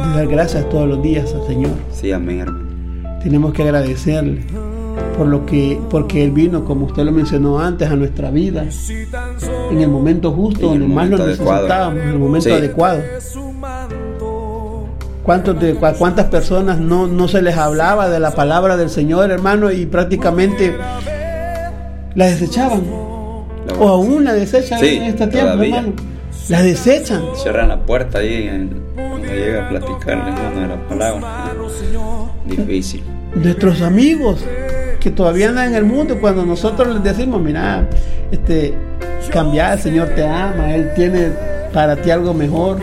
de dar gracias todos los días al Señor. Sí, amén, hermano. Tenemos que agradecerle porque Él vino, como usted lo mencionó antes, a nuestra vida en el momento justo, donde más lo necesitábamos, en el momento adecuado. ¿Cuántas personas no se les hablaba de la palabra del Señor, hermano, y prácticamente la desechaban? O aún la desechan en este tiempo, hermano. La desechan. Cierran la puerta ahí cuando llega a platicarles de la palabra. Difícil. Nuestros amigos que todavía andan en el mundo, cuando nosotros les decimos, mira, cambiar, el Señor te ama, Él tiene para ti algo mejor,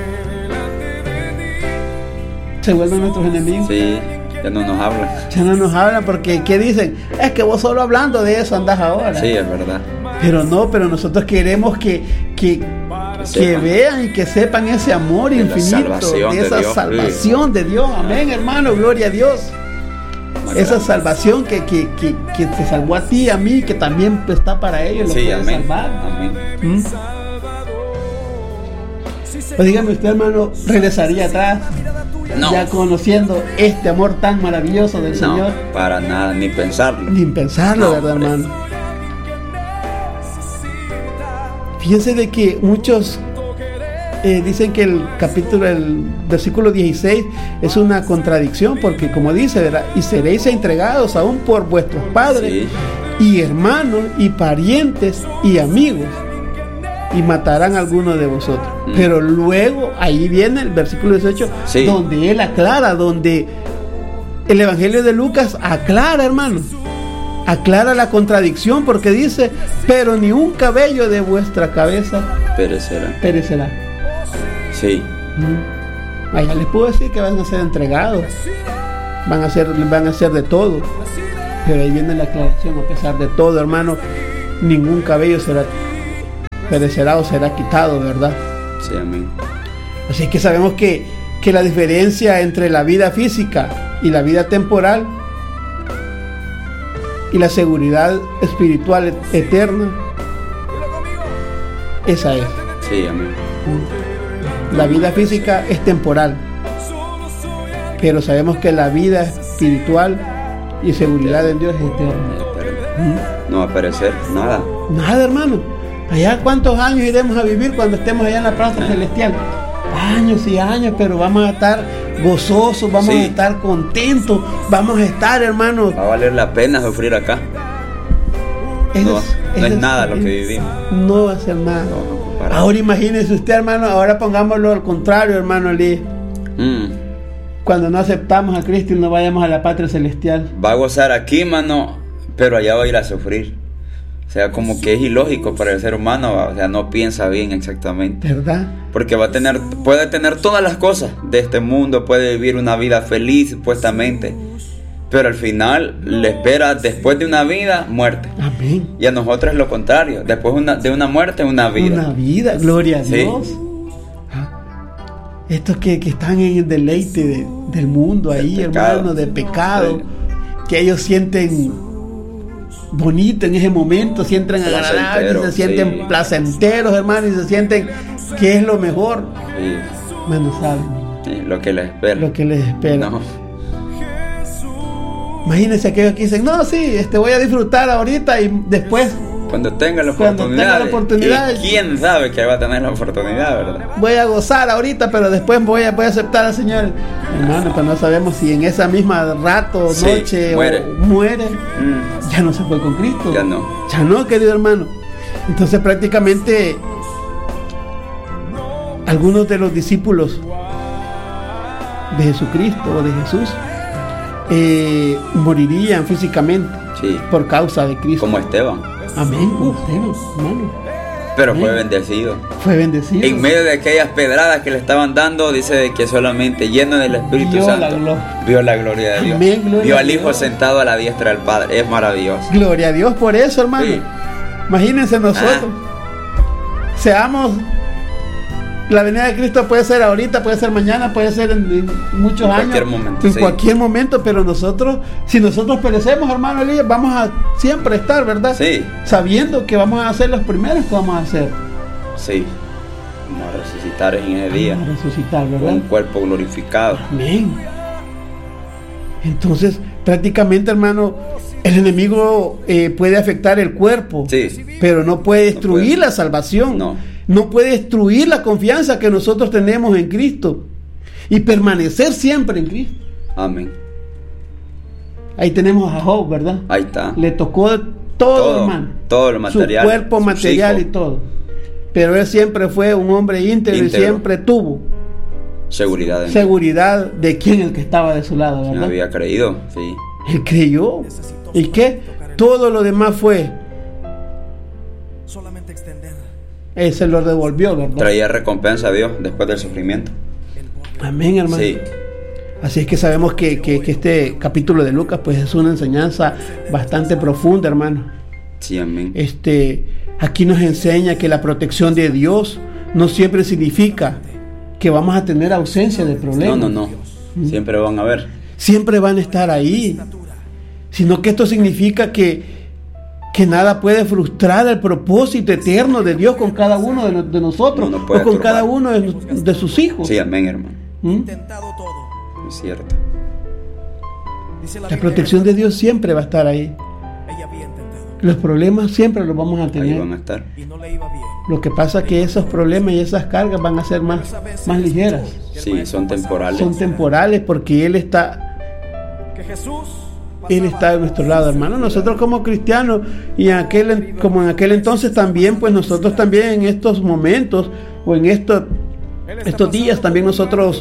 se vuelven nuestros enemigos. Sí, ya no nos hablan. Ya no nos hablan porque, ¿qué dicen? Es que vos solo hablando de eso andás ahora. Sí, es verdad. Pero nosotros queremos que vean y que sepan ese amor de infinito, de esa salvación de Dios. Amén, hermano, gloria a Dios. Esa salvación que te salvó a ti, a mí, que también está para ellos. Sí, lo puede amén. salvar. Amén. Pues dígame usted, hermano, ¿regresaría atrás? No. Ya conociendo este amor tan maravilloso del Señor. No, para nada, ni pensarlo. Ni pensarlo, no, ¿verdad, hermano? Fíjense de que muchos dicen que el versículo 16 es una contradicción, porque como dice, ¿verdad? Y seréis entregados aún por vuestros padres, y hermanos, y parientes, y amigos, y matarán a alguno de vosotros. Pero luego, ahí viene el versículo 18, donde él aclara, donde el Evangelio de Lucas aclara, hermano, aclara la contradicción, porque dice, pero ni un cabello de vuestra cabeza perecerá. Sí. Allá les puedo decir que van a ser entregados, van a ser de todo, pero ahí viene la aclaración: a pesar de todo, hermano, ningún cabello perecerá o será quitado, ¿verdad? Sí, amén. Así que sabemos que la diferencia entre la vida física y la vida temporal y la seguridad espiritual eterna, esa es. Sí, amén. La vida física es temporal, pero sabemos que la vida espiritual y seguridad en Dios es eterna. No va a perecer nada. Nada, hermano. Allá, ¿cuántos años iremos a vivir cuando estemos allá en la plaza celestial? Años y años, pero vamos a estar gozosos, vamos a estar contentos, vamos a estar, hermano. Va a valer la pena sufrir acá. No es nada lo que vivimos. No va a ser nada. Ahora imagínese usted, hermano, ahora pongámoslo al contrario, hermano Lee. Cuando no aceptamos a Cristo y no vayamos a la patria celestial. Va a gozar aquí, mano, pero allá va a ir a sufrir. O sea, como que es ilógico para el ser humano, o sea, no piensa bien exactamente. ¿Verdad? Porque puede tener todas las cosas de este mundo, puede vivir una vida feliz, supuestamente, pero al final le espera, después de una vida, muerte. Amén. Y a nosotros es lo contrario, después de una muerte, una vida. Una vida, gloria a Dios. Estos que están en el deleite del mundo ahí, hermano, de pecado, que ellos sienten bonito en ese momento, sienten agradables, se sienten placenteros, hermano, y se sienten que es lo mejor. Bueno, saben lo que les espera. Lo que les espera. No. Imagínense aquellos que dicen, no, sí, voy a disfrutar ahorita y después, cuando tenga la oportunidad. Y quién sabe que va a tener la oportunidad, ¿verdad? Voy a gozar ahorita, pero después voy a aceptar al Señor. Hermano, pues no sabemos si en esa misma rato, noche, muere. Ya no se fue con Cristo. Ya no, querido hermano. Entonces prácticamente algunos de los discípulos de Jesucristo o de Jesús morirían físicamente por causa de Cristo. Como Esteban. Amén, Esteban, hermano. Pero fue bendecido. En medio de aquellas pedradas que le estaban dando, dice de que solamente lleno del Espíritu Santo vio la gloria de Dios. Amén, vio al Hijo sentado a la diestra del Padre. Es maravilloso. Gloria a Dios por eso, hermano. Imagínense nosotros. Seamos. La venida de Cristo puede ser ahorita, puede ser mañana, puede ser en muchos años. En cualquier momento, pero si nosotros perecemos, hermano Elías, vamos a siempre estar, ¿verdad? Sí. Sabiendo que vamos a ser los primeros que vamos a hacer. Sí. Vamos a resucitar en ese día. Vamos a resucitar, Con ¿verdad? un cuerpo glorificado. Amén. Entonces, prácticamente, hermano, el enemigo puede afectar el cuerpo, Sí. pero no puede destruir No puede. la salvación. No. No puede destruir la confianza que nosotros tenemos en Cristo y permanecer siempre en Cristo. Amén. Ahí tenemos a Job, ¿verdad? Ahí está. Le tocó todo, hermano. Todo lo material. Su cuerpo sus material hijos. y todo. Pero él siempre fue un hombre íntegro y Íntegro. siempre tuvo Seguridad en seguridad de quién el que estaba de su lado, Él ¿verdad? había creído, sí. Él creyó. ¿Y qué? Todo lo demás fue. Solamente extender Él se lo devolvió, ¿verdad? Traía recompensa a Dios después del sufrimiento. Amén, hermano. Sí. Así es que sabemos que este capítulo de Lucas pues es una enseñanza bastante profunda, hermano. Sí, amén. Aquí nos enseña que la protección de Dios no siempre significa que vamos a tener ausencia de problemas. No. Siempre van a ver. Siempre van a estar ahí. Sino que esto significa que nada puede frustrar el propósito eterno de Dios con cada uno de nosotros No puede o con turbar. cada uno de sus hijos. Sí, amén, hermano. ¿Mm? intentado todo. Es cierto. Dice La Biblia, protección de Dios siempre va a estar ahí. ella había intentado Los problemas siempre los vamos a Ahí tener. van a estar. y no le iba bien. Lo que pasa es que esos problemas y esas cargas van a ser más ligeras. Sí, son temporales. Son temporales porque Él está a nuestro lado, hermano. Nosotros como cristianos y como en aquel entonces también, pues nosotros también en estos momentos o en estos días también nosotros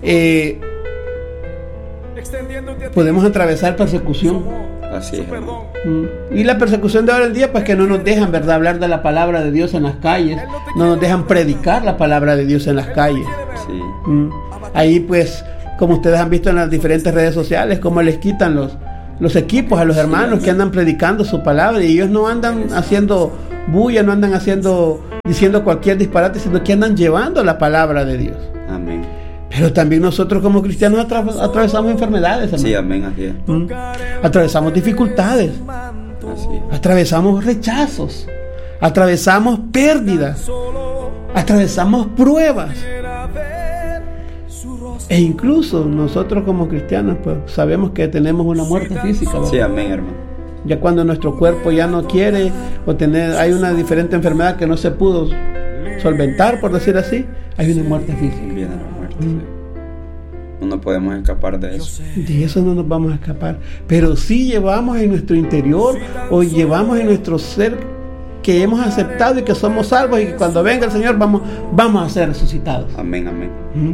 podemos atravesar persecución. Así es, hermano. Y la persecución de ahora en día, pues que no nos dejan, ¿verdad?, hablar de la palabra de Dios en las calles, no nos dejan predicar la palabra de Dios en las calles. Sí. Ahí, pues, como ustedes han visto en las diferentes redes sociales, cómo les quitan los equipos a los hermanos que andan predicando su palabra, y ellos no andan haciendo bulla, no andan diciendo cualquier disparate, sino que andan llevando la palabra de Dios. Amén. Pero también nosotros como cristianos atravesamos enfermedades, hermano. Sí, amén, así es. Atravesamos dificultades, Así es. atravesamos rechazos, atravesamos pérdidas, atravesamos pruebas. E incluso nosotros como cristianos pues sabemos que tenemos una muerte física, ¿verdad? Sí, amén, hermano. Ya cuando nuestro cuerpo ya no quiere hay una diferente enfermedad que no se pudo solventar, por decir así, hay una muerte física. Viene la muerte. Sí. No podemos escapar de eso. De eso no nos vamos a escapar, pero sí llevamos en nuestro interior o llevamos en nuestro ser que hemos aceptado y que somos salvos, y que cuando venga el Señor vamos a ser resucitados. Amén, amén.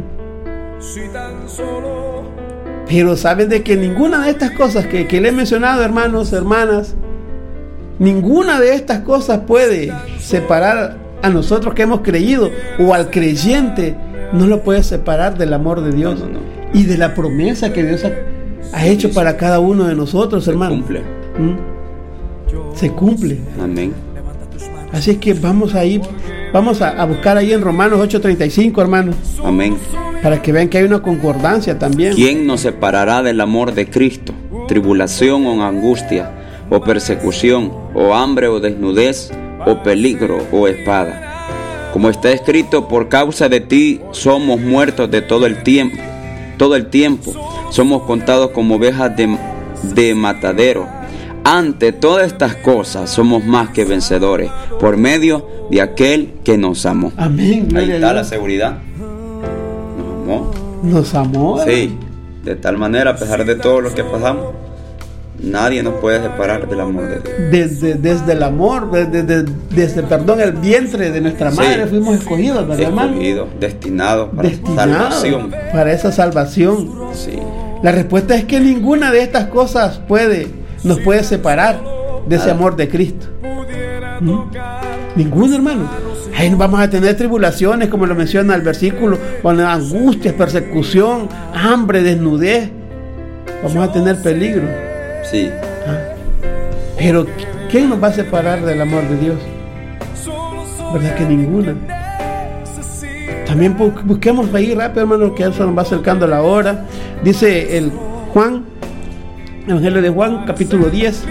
Pero saben de que ninguna de estas cosas que le he mencionado, hermanos, hermanas, ninguna de estas cosas puede separar a nosotros que hemos creído, o al creyente, no lo puede separar del amor de Dios. No. Y de la promesa que Dios ha hecho para cada uno de nosotros, hermanos. Cumple. Se cumple. Amén. Así es que vamos a buscar ahí en Romanos 8:35, hermanos, Amén. para que vean que hay una concordancia también. ¿Quién nos separará del amor de Cristo? Tribulación o angustia, o persecución, o hambre o desnudez, o peligro o espada. Como está escrito, por causa de ti somos muertos de todo el tiempo, somos contados como ovejas de matadero. Ante todas estas cosas somos más que vencedores, por medio de aquel que nos amó. Amén. Ahí Gloria a está la Dios. seguridad. Nos amó. Nos amó. Sí, de tal manera, a pesar de todo lo que pasamos, nadie nos puede separar del amor de Dios. Desde el amor, desde el vientre de nuestra madre, Sí. fuimos escogidos, ¿verdad, hermano? Escogidos, destinados para Destinados salvación. para esa salvación. Sí, La respuesta es que ninguna de estas cosas nos puede separar de ese Nada. amor de Cristo. Ninguno, hermano. Ahí vamos a tener tribulaciones, como lo menciona el versículo, con angustias, persecución, hambre, desnudez. Vamos a tener peligro. sí, Pero ¿quién nos va a separar del amor de Dios? ¿Verdad que ninguna? También busquemos ahí rápido, hermano, que eso nos va acercando la hora. Dice el Evangelio de Juan, capítulo 10,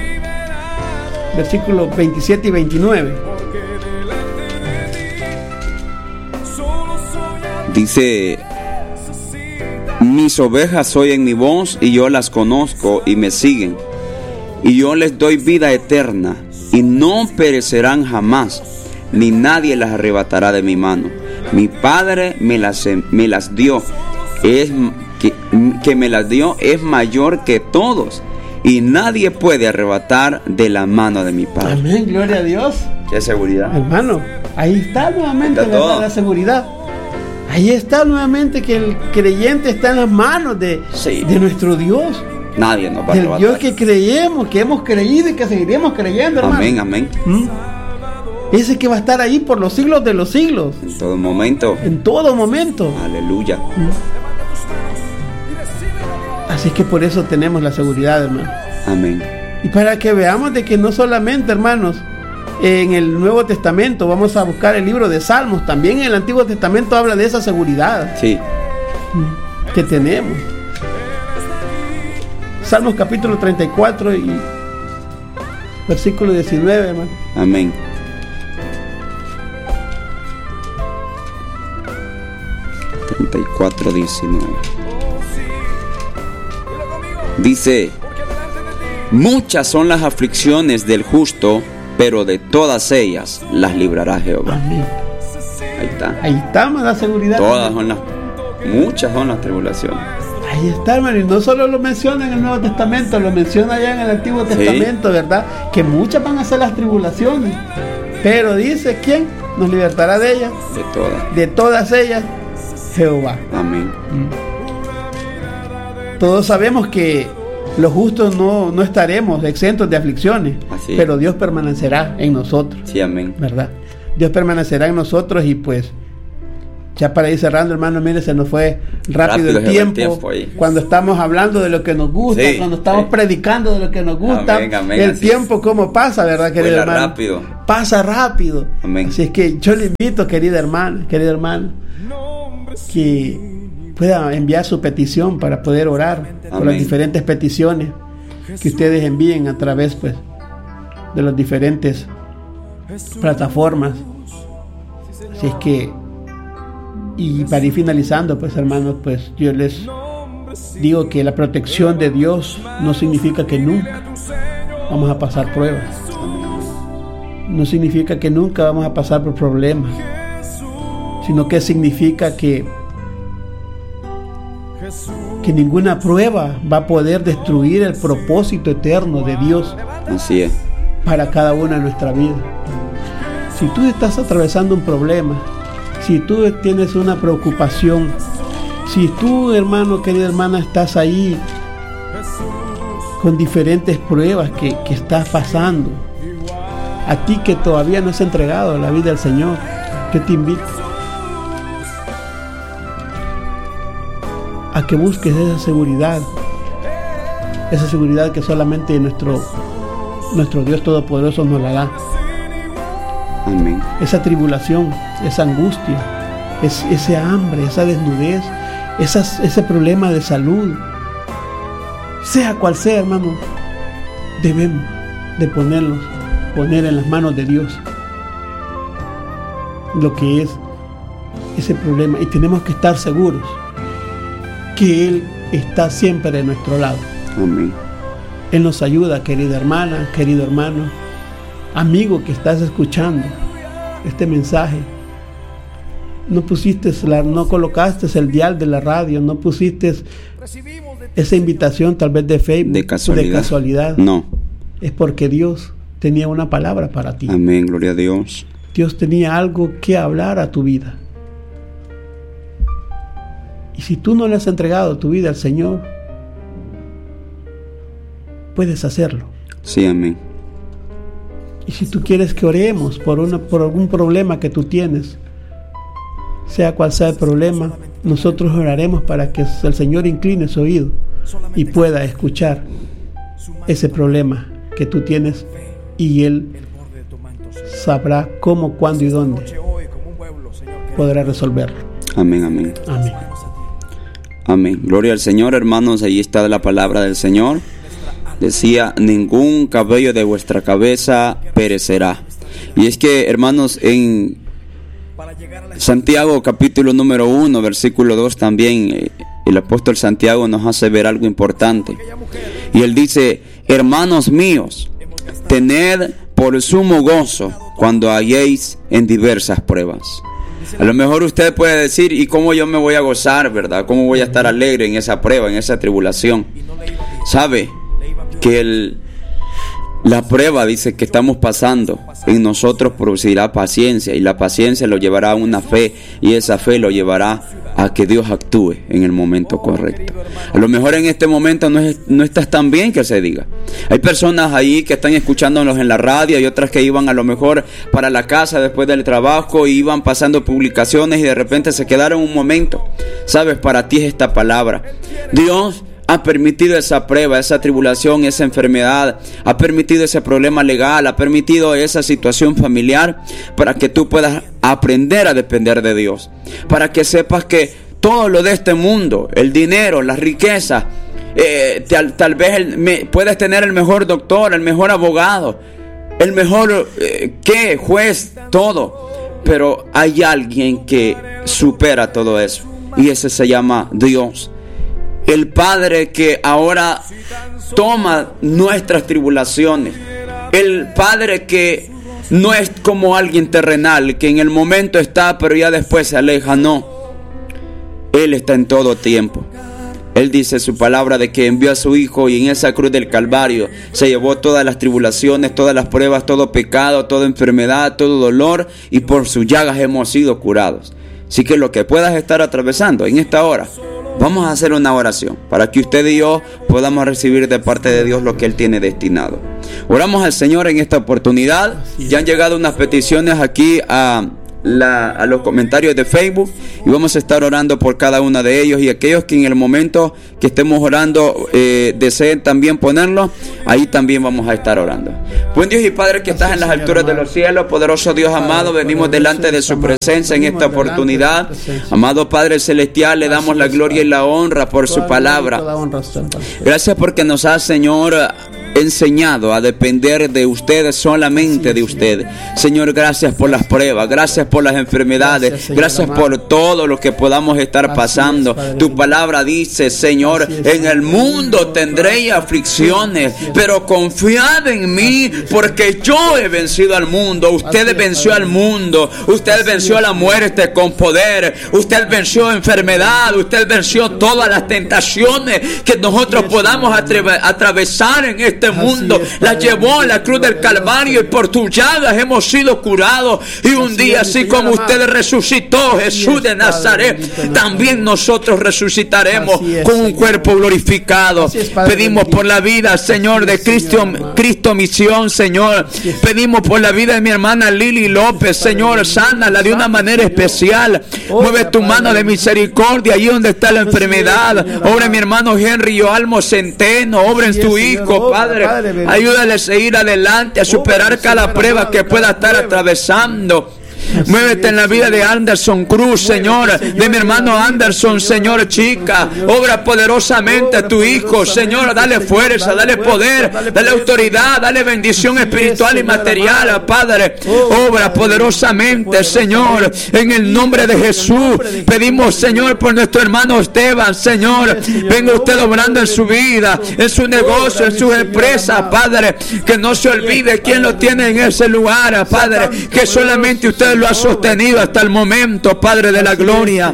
versículos 27 y 29. Dice: mis ovejas oyen mi voz y yo las conozco y me siguen. Y yo les doy vida eterna y no perecerán jamás, ni nadie las arrebatará de mi mano. Mi Padre me las dio, que me las dio es mayor que todos, y nadie puede arrebatar de la mano de mi Padre. Amén, gloria a Dios. Qué seguridad. Hermano, ahí está nuevamente Está la seguridad. Ahí está nuevamente que el creyente está en las manos de nuestro Dios. Nadie nos va a Del arrebatar. Dios que creemos, que hemos creído y que seguiremos creyendo, hermano. Amén, amén. Ese que va a estar ahí por los siglos de los siglos. En todo momento. En todo momento. Aleluya. Así que por eso tenemos la seguridad, hermano. Amén. Y para que veamos de que no solamente, hermanos, en el Nuevo Testamento vamos a buscar el libro de Salmos, también en el Antiguo Testamento habla de esa seguridad que tenemos. Salmos capítulo 34 y versículo 19, hermano. Amén. (34:19) dice: muchas son las aflicciones del justo, pero de todas ellas las librará Jehová. Amén. Ahí está. Ahí está, la seguridad. Muchas son las tribulaciones. Ahí está, hermano, y no solo lo menciona en el Nuevo Testamento, lo menciona ya en el Antiguo Testamento, ¿verdad? Que muchas van a ser las tribulaciones, pero dice, ¿quién nos libertará de ellas? De todas. De todas ellas, Jehová. Amén. Todos sabemos que los justos no estaremos exentos de aflicciones, pero Dios permanecerá en nosotros. Sí, amén. ¿Verdad? Dios permanecerá en nosotros y pues, ya para ir cerrando, hermano, mire, se nos fue rápido el tiempo cuando estamos hablando de lo que nos gusta, cuando estamos predicando de lo que nos gusta. Amén, amén, el tiempo cómo pasa, ¿verdad, querido hermano? Rápido. Pasa rápido. Amén. Así es que yo le invito, querida hermana, querido hermano, que pueda enviar su petición para poder orar por las diferentes peticiones que ustedes envíen a través, pues, de las diferentes plataformas. Así es que, y para ir finalizando, pues, hermanos, pues yo les digo que la protección de Dios no significa que nunca vamos a pasar pruebas, no significa que nunca vamos a pasar por problemas, sino que significa que ninguna prueba va a poder destruir el propósito eterno de Dios. Así es. Para cada una de nuestra vida. Si tú estás atravesando un problema, si tú tienes una preocupación, si tú, hermano, querida hermana, estás ahí con diferentes pruebas que estás pasando, a ti que todavía no has entregado la vida al Señor, yo te invito a que busques esa seguridad que solamente nuestro Dios Todopoderoso nos la da. Amén. Esa tribulación, esa angustia, ese hambre, esa desnudez, ese problema de salud, sea cual sea, hermano, debemos de poner en las manos de Dios lo que es ese problema, y tenemos que estar seguros que Él está siempre de nuestro lado. Amén. Él nos ayuda, querida hermana, querido hermano, amigo que estás escuchando este mensaje. No colocaste el dial de la radio, no pusiste esa invitación tal vez de Facebook, de casualidad. No. Es porque Dios tenía una palabra para ti. Amén, gloria a Dios. Dios tenía algo que hablar a tu vida. Y si tú no le has entregado tu vida al Señor, puedes hacerlo. Sí, amén. Y si tú quieres que oremos por algún problema que tú tienes, sea cual sea el problema, nosotros oraremos para que el Señor incline su oído y pueda escuchar ese problema que tú tienes, y Él sabrá cómo, cuándo y dónde podrá resolverlo. Amén, amén. Amén. Amén. Gloria al Señor, hermanos. Ahí está la palabra del Señor. Decía: ningún cabello de vuestra cabeza perecerá. Y es que, hermanos, en para llegar a la Santiago capítulo número 1, versículo 2 también, el apóstol Santiago nos hace ver algo importante. Y él dice: hermanos míos, tened por sumo gozo cuando halléis en diversas pruebas. A lo mejor usted puede decir: ¿y cómo yo me voy a gozar, verdad? ¿Cómo voy a estar alegre en esa prueba, en esa tribulación? ¿Sabe que la prueba, dice, que estamos pasando en nosotros producirá paciencia, y la paciencia lo llevará a una fe, y esa fe lo llevará a que Dios actúe en el momento correcto? A lo mejor en este momento no estás tan bien que se diga. Hay personas ahí que están escuchándonos en la radio, y otras que iban a lo mejor para la casa después del trabajo y iban pasando publicaciones y de repente se quedaron un momento. Sabes, para ti es esta palabra. Dios ha permitido esa prueba, esa tribulación, esa enfermedad, ha permitido ese problema legal, ha permitido esa situación familiar para que tú puedas aprender a depender de Dios, para que sepas que todo lo de este mundo, el dinero, las riquezas, tal vez puedes tener el mejor doctor, el mejor abogado, el mejor juez, todo, pero hay alguien que supera todo eso, y ese se llama Dios. El Padre que ahora toma nuestras tribulaciones. El Padre que no es como alguien terrenal, que en el momento está, pero ya después se aleja. No. Él está en todo tiempo. Él dice su palabra de que envió a su Hijo, y en esa cruz del Calvario se llevó todas las tribulaciones, todas las pruebas, todo pecado, toda enfermedad, todo dolor, y por sus llagas hemos sido curados. Así que lo que puedas estar atravesando en esta hora, vamos a hacer una oración para que usted y yo podamos recibir de parte de Dios lo que Él tiene destinado. Oramos al Señor en esta oportunidad. Ya han llegado unas peticiones aquí a los comentarios de Facebook, y vamos a estar orando por cada uno de ellos, y aquellos que en el momento que estemos orando deseen también ponerlo, ahí también vamos a estar orando. Buen Dios y Padre que estás en las alturas de los cielos, poderoso Dios amado, venimos delante de su presencia en esta oportunidad. Amado Padre Celestial, le damos la gloria y la honra por su palabra. Gracias porque nos ha, Señor, enseñado a depender de usted, solamente de usted. Señor, gracias por las pruebas, gracias por las enfermedades, gracias por todo lo que podamos estar pasando. Tu palabra dice, Señor, en el mundo tendréis aflicciones, pero confiad en mí, porque yo he vencido al mundo. Usted venció al mundo, usted venció a la muerte con poder, usted venció enfermedad, usted venció todas las tentaciones que nosotros podamos atravesar en este mundo. Las llevó a la cruz del Calvario, y por tus llagas hemos sido curados. Y un día, así como usted resucitó, Jesús de Nazaret, también nosotros resucitaremos con un cuerpo glorificado. Pedimos por la vida, Señor, de Cristo Misión, Señor. Pedimos por la vida de mi hermana Lili López, Señor, sánala de una manera especial. Mueve tu mano de misericordia allí donde está la enfermedad. Obra en mi hermano Henry Joalmo Centeno, obra en tu hijo, Padre. Ayúdale a seguir adelante, a superar cada prueba que pueda estar atravesando. Muévete en la vida de Anderson Cruz, Señor, de mi hermano Anderson, Señor, chica. Obra poderosamente a tu hijo, Señor. Dale fuerza, dale poder, dale autoridad, dale bendición espiritual y material, Padre. Obra poderosamente, Señor, en el nombre de Jesús. Pedimos, Señor, por nuestro hermano Esteban, Señor. Venga usted obrando en su vida, en su negocio, en sus empresas, Padre. Que no se olvide quién lo tiene en ese lugar, Padre. Que solamente usted lo ha sostenido hasta el momento, Padre de la gloria.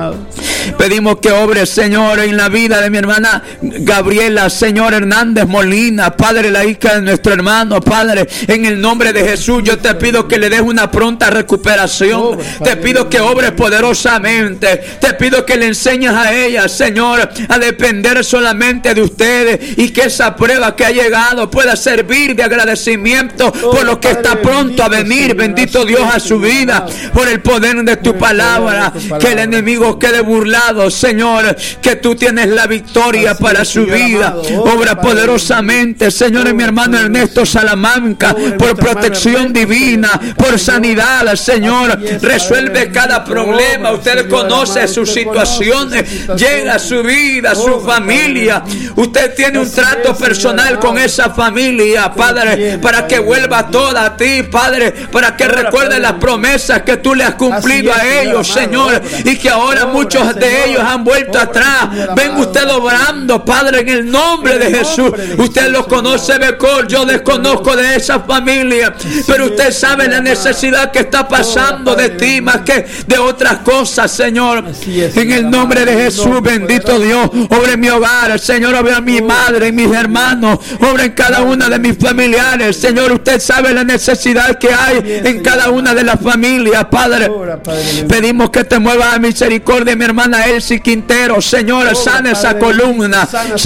Pedimos que obre, Señor, en la vida de mi hermana Gabriela, Señor Hernández Molina, Padre, la hija de nuestro hermano, Padre, en el nombre de Jesús, yo te pido que le des una pronta recuperación. Te pido que obres poderosamente. Te pido que le enseñes a ella, Señor, a depender solamente de ustedes, y que esa prueba que ha llegado pueda servir de agradecimiento por lo que está pronto a venir. Bendito Dios, a su vida, por el poder de tu palabra. Que el enemigo quede burlado, Señor, que tú tienes la victoria para su vida. Obra poderosamente, Señor, en mi hermano Ernesto Salamanca, por protección divina, por sanidad, Señor. Resuelve cada problema. Usted conoce sus situaciones, llega a su vida, a su familia. Usted tiene un trato personal con esa familia, Padre, para que vuelva toda a ti, Padre, para que recuerde las promesas promesas que tú le has cumplido a ellos, Señor, y que ahora muchos de ellos han vuelto atrás. Venga usted obrando, Padre, en el nombre de Jesús. Usted lo conoce mejor, yo desconozco de esa familia, pero usted sabe la necesidad que está pasando de ti más que de otras cosas, Señor. En el nombre de Jesús, bendito Dios, obra en mi hogar, Señor, obra en mi madre y mis hermanos, obra en cada una de mis familiares, Señor. Usted sabe la necesidad que hay en cada una de las familias, Padre. Pedimos que te muevas a misericordia, mi hermana Elsie Quintero, Señor, sana esa columna,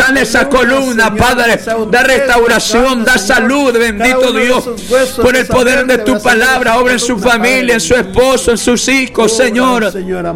Padre, da restauración, da salud, bendito Dios, por el poder de tu palabra, obra en su familia, en su esposo, en sus hijos, Señor.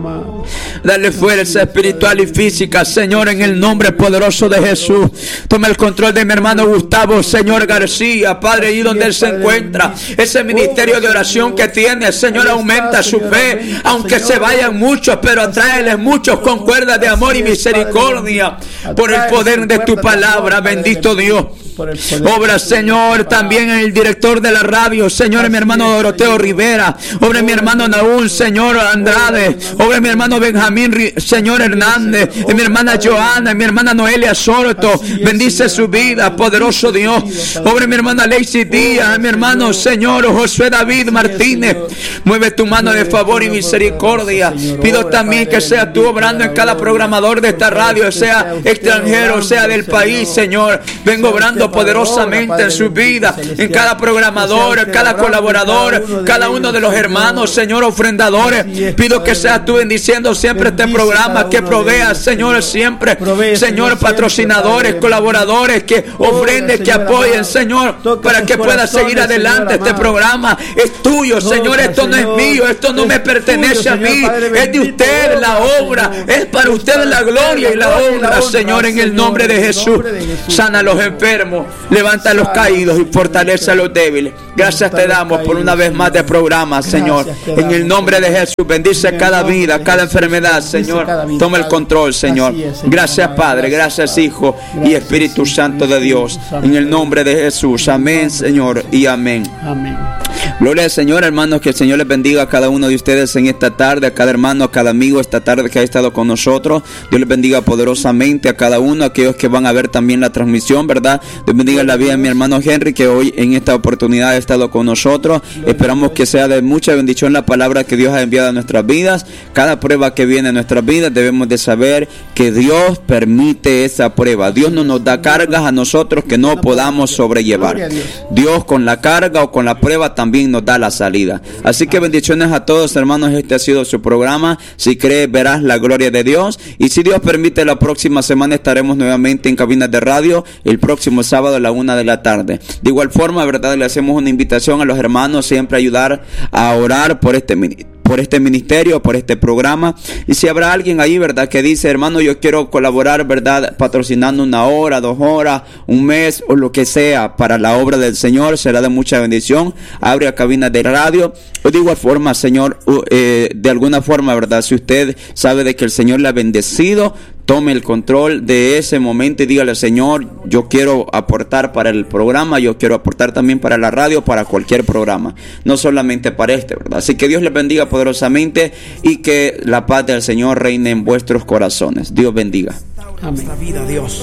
Dale fuerza espiritual y física, Señor, en el nombre poderoso de Jesús. Toma el control de mi hermano Gustavo, Señor García, Padre, y donde él se encuentra, ese ministerio de oración que tiene, Señor, aumenta su fe, aunque se vayan muchos, pero atráeles muchos con cuerdas de amor y misericordia, por el poder de tu palabra, bendito Dios. Obra, Señor, también en el director de la radio, Señor, en mi hermano Doroteo Rivera, obra en mi hermano Naúl, Señor Andrade, obra en mi hermano Benjamín, Señor Hernández, en mi hermana Joana, en mi hermana Noelia Soto, bendice su vida, poderoso Dios. Obra en mi hermana Lacey Díaz, en mi hermano, Señor Josué David Martínez, mueve tu mano de favor y misericordia. Pido también que sea tú obrando en cada programador de esta radio, sea extranjero, sea del país, Señor. Vengo obrando poderosamente en su vida, en cada programador, cada colaborador, cada uno de los hermanos, Señor, ofrendadores. Pido que seas tú bendiciendo siempre este programa, que proveas, Señor, siempre, Señor, patrocinadores, colaboradores, que ofrenden, que apoyen, Señor, para que pueda seguir adelante este programa. Es tuyo, Señor, esto no es mío, esto no me pertenece a mí, es de usted la obra, es para usted la gloria y la honra, Señor, en el nombre de Jesús. Sana a los enfermos, levanta a los caídos y fortalece a los débiles. Gracias te damos por una vez más de programa, Señor. En el nombre de Jesús, bendice cada vida, cada enfermedad, Señor. Toma el control, Señor. Gracias, Padre. Gracias, Hijo y Espíritu Santo de Dios. En el nombre de Jesús. Amén, Señor, y amén. Amén. Gloria al Señor, hermanos. Que el Señor les bendiga a cada uno de ustedes en esta tarde, a cada hermano, a cada amigo esta tarde que ha estado con nosotros. Dios les bendiga poderosamente a cada uno, a aquellos que van a ver también la transmisión, ¿verdad? Dios bendiga la vida de mi hermano Henry, que hoy en esta oportunidad ha estado con nosotros. Esperamos que sea de mucha bendición la palabra que Dios ha enviado a nuestras vidas. Cada prueba que viene a nuestras vidas debemos de saber que Dios permite esa prueba. Dios no nos da cargas a nosotros que no podamos sobrellevar. Dios con la carga o con la prueba también nos da la salida. Así que bendiciones a todos, hermanos. Este ha sido su programa. Si crees, verás la gloria de Dios. Y si Dios permite, la próxima semana estaremos nuevamente en cabinas de radio, el próximo sábado a la 1 de la tarde. De igual forma, ¿verdad? Le hacemos una invitación a los hermanos siempre a ayudar a orar por este ministerio, por este programa. Y si habrá alguien ahí, ¿verdad?, que dice, hermano, yo quiero colaborar, ¿verdad?, patrocinando 1 hora, 2 horas, un mes o lo que sea para la obra del Señor, será de mucha bendición. Abre a cabina de radio. O de igual forma, Señor, de alguna forma, ¿verdad?, si usted sabe de que el Señor le ha bendecido, tome el control de ese momento y dígale, Señor, yo quiero aportar para el programa, yo quiero aportar también para la radio, para cualquier programa, no solamente para este, ¿verdad? Así que Dios les bendiga poderosamente y que la paz del Señor reine en vuestros corazones. Dios bendiga. Amén. Nuestra vida, Dios,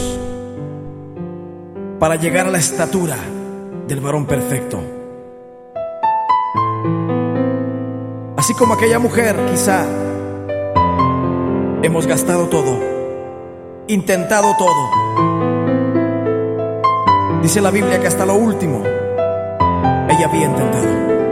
para llegar a la estatura del varón perfecto. Así como aquella mujer, quizá hemos gastado todo, intentado todo. Dice la Biblia que hasta lo último ella había intentado.